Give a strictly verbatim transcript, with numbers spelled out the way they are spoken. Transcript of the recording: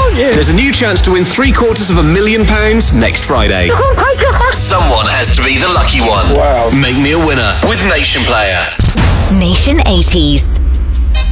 aren't you? There's a new chance to win three quarters of a million pounds next Friday. Someone has to be the lucky one. Wow. Make me a winner with Nation Player. Nation eighties.